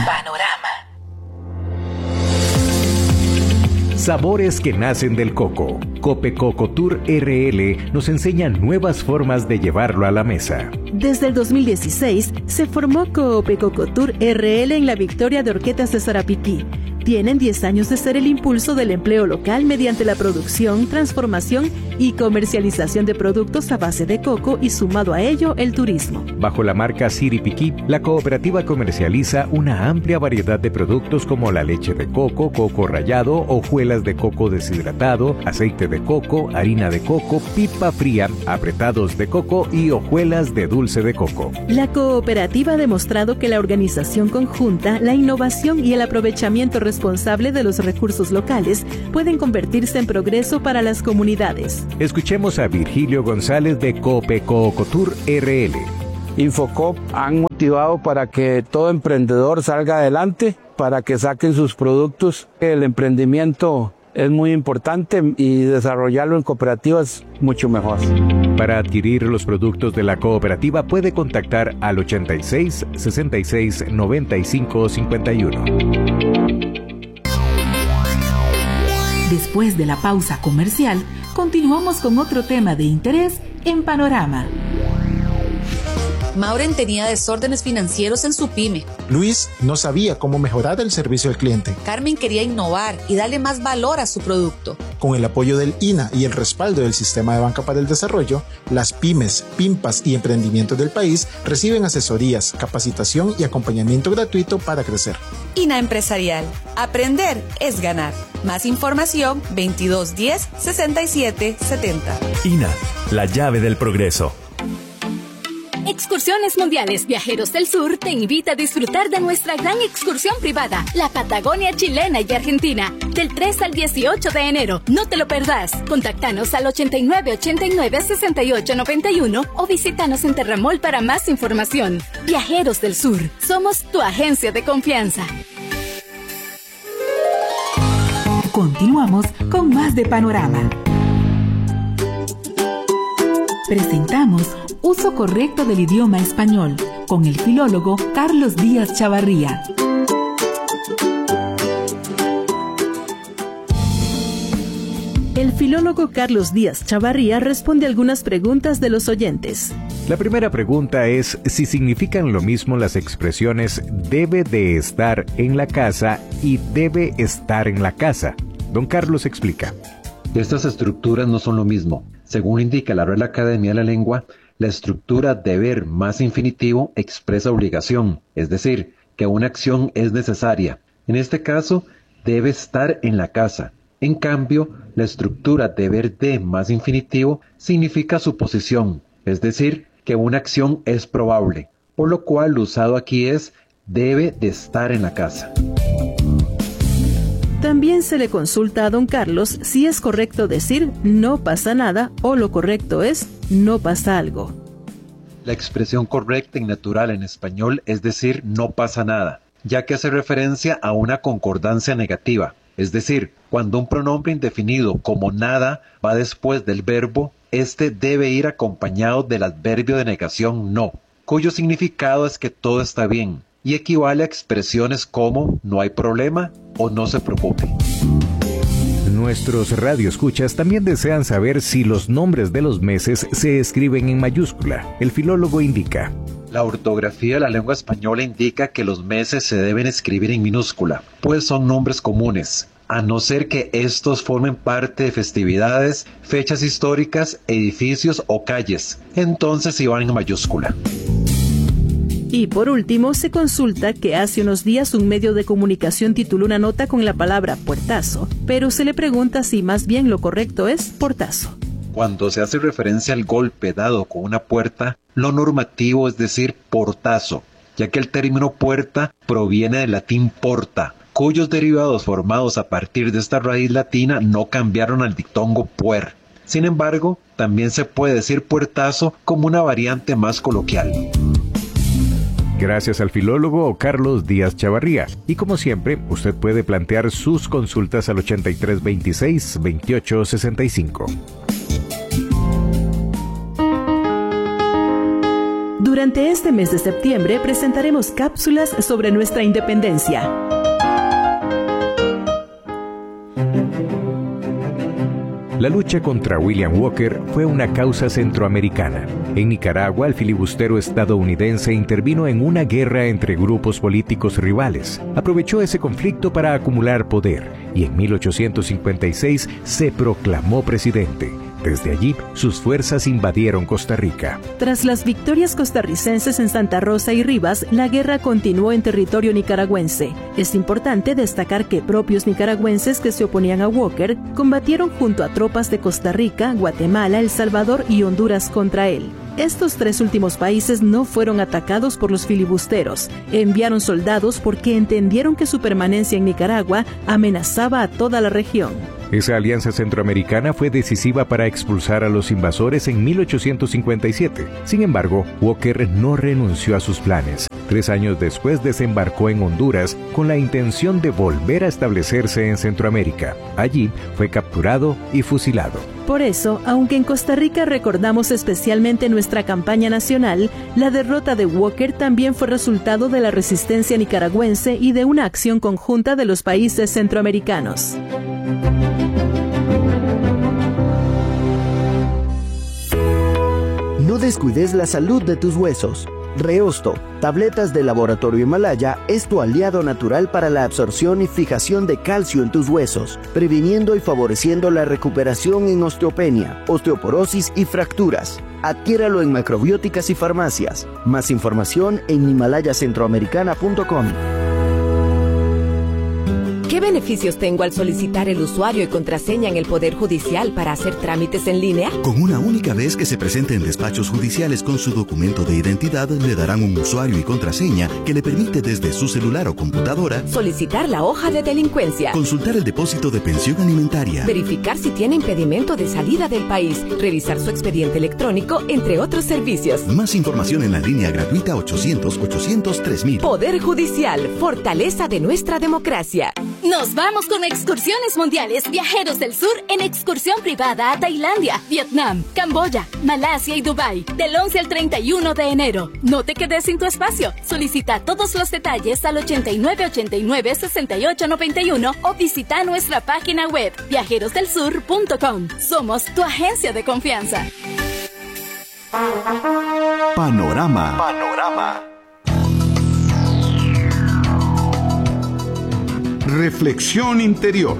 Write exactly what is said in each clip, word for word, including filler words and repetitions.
Panorama. Sabores que nacen del coco. Cope Coco Tour R L nos enseña nuevas formas de llevarlo a la mesa. Desde el dos mil dieciséis se formó Cope Coco Tour R L en la Victoria de Horquetas de Sarapiquí. Tienen diez años de ser el impulso del empleo local mediante la producción, transformación y comercialización de productos a base de coco y sumado a ello el turismo. Bajo la marca Siripiquí, la cooperativa comercializa una amplia variedad de productos como la leche de coco, coco rallado, hojuelas de coco deshidratado, aceite de coco, harina de coco, pipa fría, apretados de coco y hojuelas de dulce de coco. La cooperativa ha demostrado que la organización conjunta, la innovación y el aprovechamiento responsable de los recursos locales pueden convertirse en progreso para las comunidades. Escuchemos a Virgilio González de Cope Coco Tour R L. Infocop han motivado para que todo emprendedor salga adelante, para que saquen sus productos. El emprendimiento es muy importante y desarrollarlo en cooperativas mucho mejor. Para adquirir los productos de la cooperativa puede contactar al ochenta y seis, sesenta y seis, noventa y cinco, cincuenta y uno. Después de la pausa comercial, continuamos con otro tema de interés en Panorama. Mauren tenía desórdenes financieros en su pyme. Luis no sabía cómo mejorar el servicio al cliente. Carmen quería innovar y darle más valor a su producto. Con el apoyo del I N A y el respaldo del Sistema de Banca para el Desarrollo, las pymes, pimpas y emprendimientos del país reciben asesorías, capacitación y acompañamiento gratuito para crecer. I N A Empresarial. Aprender es ganar. Más información veintidós diez, sesenta y siete, setenta. I N A, la llave del progreso. Excursiones Mundiales Viajeros del Sur te invita a disfrutar de nuestra gran excursión privada, la Patagonia chilena y argentina, del tres al dieciocho de enero. No te lo perdás. Contáctanos al ochenta y nueve, ochenta y nueve, sesenta y ocho, noventa y uno o visítanos en Terramol para más información. Viajeros del Sur, somos tu agencia de confianza. Continuamos con más de Panorama. Presentamos Uso correcto del idioma español con el filólogo Carlos Díaz Chavarría. El filólogo Carlos Díaz Chavarría responde algunas preguntas de los oyentes. La primera pregunta es si significan lo mismo las expresiones debe de estar en la casa y debe estar en la casa. Don Carlos explica. Estas estructuras no son lo mismo. Según indica la Real Academia de la Lengua, la estructura deber más infinitivo expresa obligación, es decir, que una acción es necesaria. En este caso, debe estar en la casa. En cambio, la estructura deber de más infinitivo significa suposición, es decir, que una acción es probable, por lo cual lo usado aquí es debe de estar en la casa. También se le consulta a don Carlos si es correcto decir no pasa nada o lo correcto es no pasa algo. La expresión correcta y natural en español es decir no pasa nada, ya que hace referencia a una concordancia negativa. Es decir, cuando un pronombre indefinido como nada va después del verbo, este debe ir acompañado del adverbio de negación no, cuyo significado es que todo está bien, y equivale a expresiones como no hay problema o no se preocupe. Nuestros radioescuchas también desean saber si los nombres de los meses se escriben en mayúscula. El filólogo indica. La ortografía de la lengua española indica que los meses se deben escribir en minúscula, pues son nombres comunes, a no ser que estos formen parte de festividades, fechas históricas, edificios o calles. Entonces sí van en mayúscula. Y por último, se consulta que hace unos días un medio de comunicación tituló una nota con la palabra puertazo, pero se le pregunta si más bien lo correcto es portazo. Cuando se hace referencia al golpe dado con una puerta, lo normativo es decir portazo, ya que el término puerta proviene del latín porta, cuyos derivados formados a partir de esta raíz latina no cambiaron al dictongo puer. Sin embargo, también se puede decir puertazo como una variante más coloquial. Gracias al filólogo Carlos Díaz Chavarría. Y como siempre, usted puede plantear sus consultas al ochenta y tres veintiséis, veintiocho sesenta y cinco. Durante este mes de septiembre presentaremos cápsulas sobre nuestra independencia. La lucha contra William Walker fue una causa centroamericana. En Nicaragua, el filibustero estadounidense intervino en una guerra entre grupos políticos rivales. Aprovechó ese conflicto para acumular poder y en mil ochocientos cincuenta y seis se proclamó presidente. Desde allí, sus fuerzas invadieron Costa Rica. Tras las victorias costarricenses en Santa Rosa y Rivas, la guerra continuó en territorio nicaragüense. Es importante destacar que propios nicaragüenses que se oponían a Walker combatieron junto a tropas de Costa Rica, Guatemala, El Salvador y Honduras contra él. Estos tres últimos países no fueron atacados por los filibusteros. Enviaron soldados porque entendieron que su permanencia en Nicaragua amenazaba a toda la región. Esa alianza centroamericana fue decisiva para expulsar a los invasores en mil ochocientos cincuenta y siete. Sin embargo, Walker no renunció a sus planes. Tres años después desembarcó en Honduras con la intención de volver a establecerse en Centroamérica. Allí fue capturado y fusilado. Por eso, aunque en Costa Rica recordamos especialmente nuestra campaña nacional, la derrota de Walker también fue resultado de la resistencia nicaragüense y de una acción conjunta de los países centroamericanos. No descuides la salud de tus huesos. Reosto, tabletas de Laboratorio Himalaya, es tu aliado natural para la absorción y fijación de calcio en tus huesos, previniendo y favoreciendo la recuperación en osteopenia, osteoporosis y fracturas. Adquiéralo en macrobióticas y farmacias. Más información en himalaya centroamericana punto com. ¿Qué beneficios tengo al solicitar el usuario y contraseña en el Poder Judicial para hacer trámites en línea? Con una única vez que se presente en despachos judiciales con su documento de identidad, le darán un usuario y contraseña que le permite desde su celular o computadora solicitar la hoja de delincuencia, consultar el depósito de pensión alimentaria, verificar si tiene impedimento de salida del país, revisar su expediente electrónico, entre otros servicios. Más información en la línea gratuita ochocientos ochocientos tres mil. Poder Judicial, fortaleza de nuestra democracia. Nos vamos con excursiones mundiales Viajeros del Sur en excursión privada a Tailandia, Vietnam, Camboya, Malasia y Dubái del once al treinta y uno de enero. No te quedes sin tu espacio. Solicita todos los detalles al ochenta y nueve ochenta y nueve sesenta y ocho noventa y uno o visita nuestra página web viajeros del sur punto com. Somos tu agencia de confianza. Panorama. Panorama. Reflexión interior.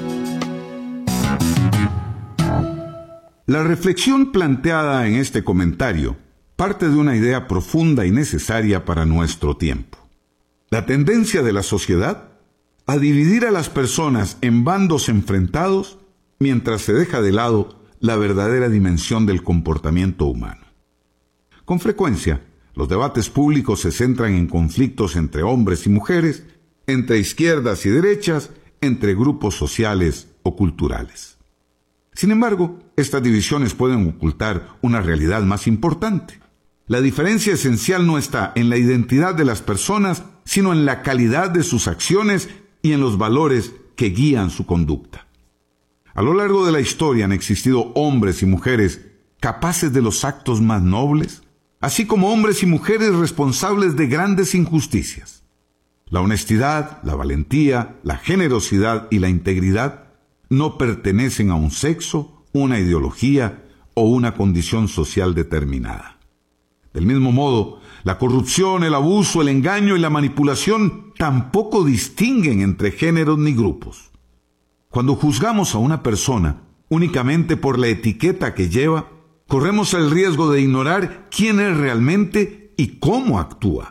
La reflexión planteada en este comentario parte de una idea profunda y necesaria para nuestro tiempo. La tendencia de la sociedad a dividir a las personas en bandos enfrentados mientras se deja de lado la verdadera dimensión del comportamiento humano. Con frecuencia, los debates públicos se centran en conflictos entre hombres y mujeres, entre izquierdas y derechas, entre grupos sociales o culturales. Sin embargo, estas divisiones pueden ocultar una realidad más importante. La diferencia esencial no está en la identidad de las personas, sino en la calidad de sus acciones y en los valores que guían su conducta. A lo largo de la historia han existido hombres y mujeres capaces de los actos más nobles, así como hombres y mujeres responsables de grandes injusticias. La honestidad, la valentía, la generosidad y la integridad no pertenecen a un sexo, una ideología o una condición social determinada. Del mismo modo, la corrupción, el abuso, el engaño y la manipulación tampoco distinguen entre géneros ni grupos. Cuando juzgamos a una persona únicamente por la etiqueta que lleva, corremos el riesgo de ignorar quién es realmente y cómo actúa.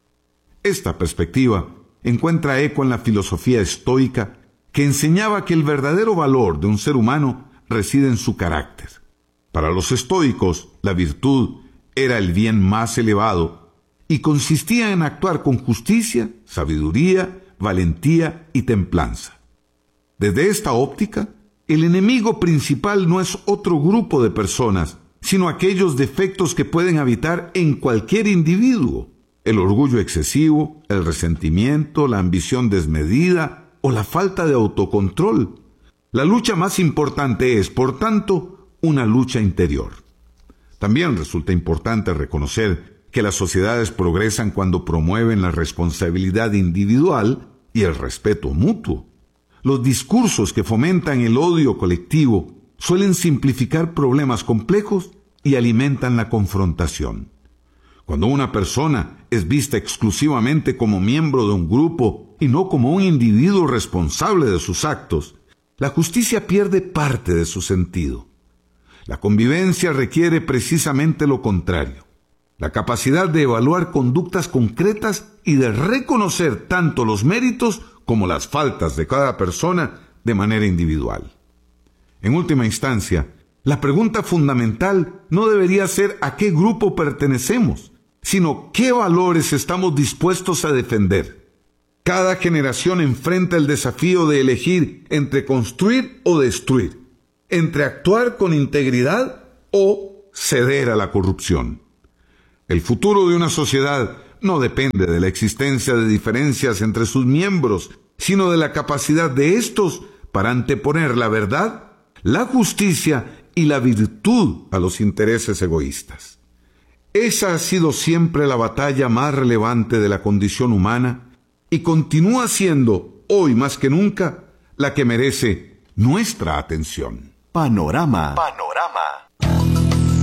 Esta perspectiva encuentra eco en la filosofía estoica que enseñaba que el verdadero valor de un ser humano reside en su carácter. Para los estoicos, la virtud era el bien más elevado y consistía en actuar con justicia, sabiduría, valentía y templanza. Desde esta óptica, el enemigo principal no es otro grupo de personas, sino aquellos defectos que pueden habitar en cualquier individuo: el orgullo excesivo, el resentimiento, la ambición desmedida o la falta de autocontrol. La lucha más importante es, por tanto, una lucha interior. También resulta importante reconocer que las sociedades progresan cuando promueven la responsabilidad individual y el respeto mutuo. Los discursos que fomentan el odio colectivo suelen simplificar problemas complejos y alimentan la confrontación. Cuando una persona es vista exclusivamente como miembro de un grupo y no como un individuo responsable de sus actos, la justicia pierde parte de su sentido. La convivencia requiere precisamente lo contrario: la capacidad de evaluar conductas concretas y de reconocer tanto los méritos como las faltas de cada persona de manera individual. En última instancia, la pregunta fundamental no debería ser a qué grupo pertenecemos, sino qué valores estamos dispuestos a defender. Cada generación enfrenta el desafío de elegir entre construir o destruir, entre actuar con integridad o ceder a la corrupción. El futuro de una sociedad no depende de la existencia de diferencias entre sus miembros, sino de la capacidad de estos para anteponer la verdad, la justicia y la virtud a los intereses egoístas. Esa ha sido siempre la batalla más relevante de la condición humana y continúa siendo, hoy más que nunca, la que merece nuestra atención. Panorama. Panorama.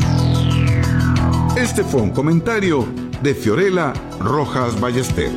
Este fue un comentario de Fiorella Rojas Ballesteros.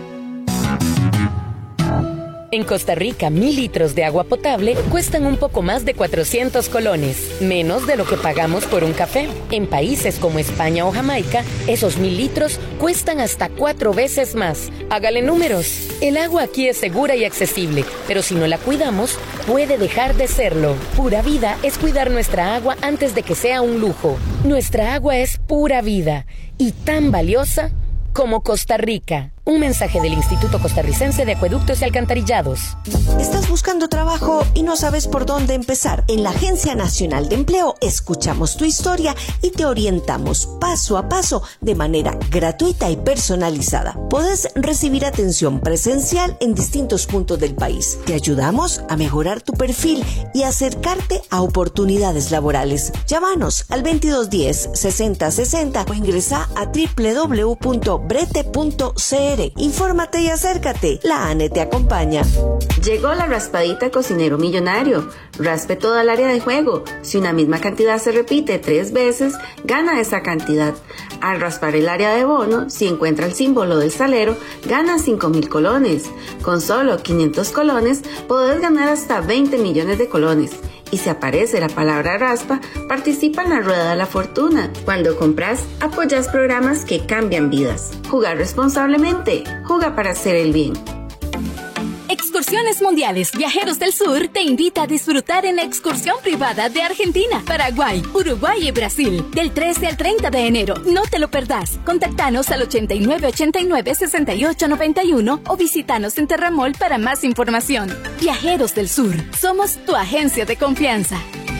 En Costa Rica, mil litros de agua potable cuestan un poco más de cuatrocientos colones, menos de lo que pagamos por un café. En países como España o Jamaica, esos mil litros cuestan hasta cuatro veces más. Hágale números. El agua aquí es segura y accesible, pero si no la cuidamos, puede dejar de serlo. Pura vida es cuidar nuestra agua antes de que sea un lujo. Nuestra agua es pura vida y tan valiosa como Costa Rica. Un mensaje del Instituto Costarricense de Acueductos y Alcantarillados. ¿Estás buscando trabajo y no sabes por dónde empezar? En la Agencia Nacional de Empleo escuchamos tu historia y te orientamos paso a paso de manera gratuita y personalizada. Puedes recibir atención presencial en distintos puntos del país. Te ayudamos a mejorar tu perfil y acercarte a oportunidades laborales. Llámanos al veintidós diez, sesenta sesenta o ingresa a doble u doble u doble u punto brete punto c r. Infórmate y acércate. La A N E te acompaña. Llegó la raspadita Cocinero Millonario. Raspe toda el área de juego. Si una misma cantidad se repite tres veces, gana esa cantidad. Al raspar el área de bono, si encuentra el símbolo del salero, gana cinco mil colones. Con solo quinientos colones, podés ganar hasta veinte millones de colones. Y si aparece la palabra raspa, participa en la rueda de la fortuna. Cuando compras, apoyas programas que cambian vidas. Jugar responsablemente. Juega para hacer el bien. Excursiones Mundiales Viajeros del Sur te invita a disfrutar en la excursión privada de Argentina, Paraguay, Uruguay y Brasil del trece al treinta de enero. No te lo perdás. Contactanos al ochenta y nueve ochenta y nueve sesenta y ocho noventa y uno o visitanos en Terramol para más información. Viajeros del Sur, somos tu agencia de confianza.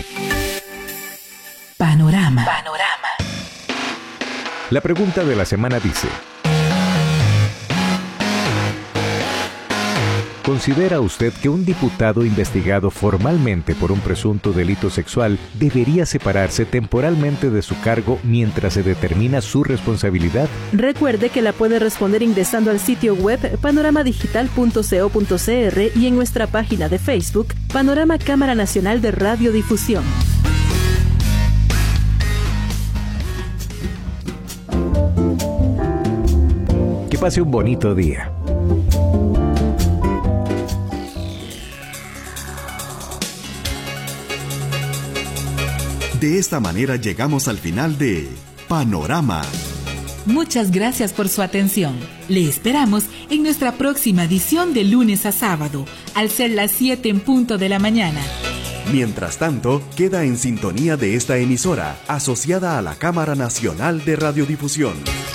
Panorama. Panorama. La pregunta de la semana dice: ¿considera usted que un diputado investigado formalmente por un presunto delito sexual debería separarse temporalmente de su cargo mientras se determina su responsabilidad? Recuerde que la puede responder ingresando al sitio web panorama digital punto co punto c r y en nuestra página de Facebook, Panorama Cámara Nacional de Radiodifusión. Que pase un bonito día. De esta manera llegamos al final de Panorama. Muchas gracias por su atención. Le esperamos en nuestra próxima edición de lunes a sábado, al ser las siete en punto de la mañana. Mientras tanto, queda en sintonía de esta emisora, asociada a la Cámara Nacional de Radiodifusión.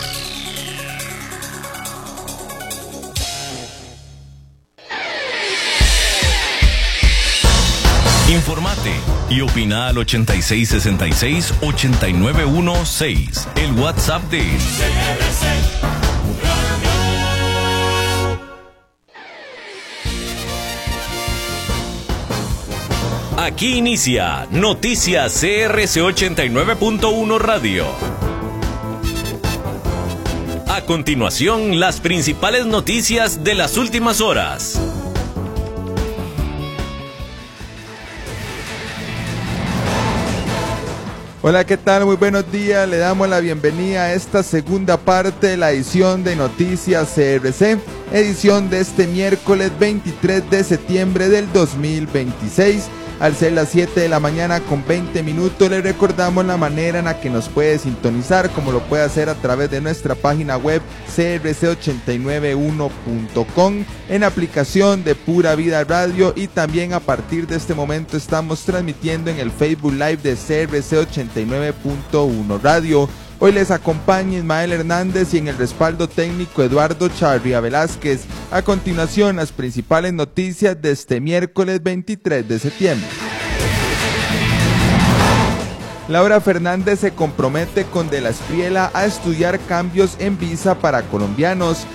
Informate y opina al ochenta y seis sesenta y seis ochenta y nueve dieciséis, el WhatsApp de Aquí inicia Noticias C R C ochenta y nueve punto uno Radio. continuación, las principales noticias de las últimas horas. Hola, ¿qué tal? Muy buenos días. Le damos la bienvenida a esta segunda parte de la edición de Noticias C R C, edición de este miércoles veintitrés de septiembre del dos mil veintiséis. Al ser las siete de la mañana con veinte minutos, le recordamos la manera en la que nos puede sintonizar, como lo puede hacer a través de nuestra página web c r c ochenta y nueve uno punto com, en aplicación de Pura Vida Radio, y también a partir de este momento estamos transmitiendo en el Facebook Live de C R C ochenta y nueve punto uno Radio. Hoy les acompaña Ismael Hernández y en el respaldo técnico Eduardo Charria Velázquez. A continuación, las principales noticias de este miércoles veintitrés de septiembre. Laura Fernández se compromete con De la Espriella a estudiar cambios en visa para colombianos.